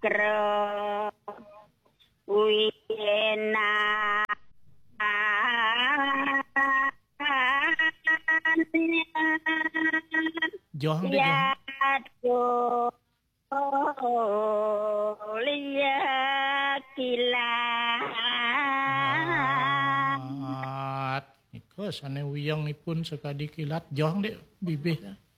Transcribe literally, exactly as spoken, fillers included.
cakra wina John deh ya liya kilat Iku sane wiyangipun sekadi kilat John deh bibih